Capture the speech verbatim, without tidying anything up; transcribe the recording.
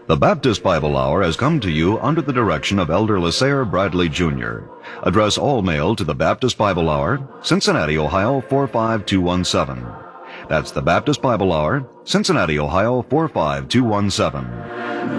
The Baptist Bible Hour has come to you under the direction of Elder Lasair Bradley, Junior Address all mail to the Baptist Bible Hour, Cincinnati, Ohio four five two one seven. That's the Baptist Bible Hour, Cincinnati, Ohio four five two one seven.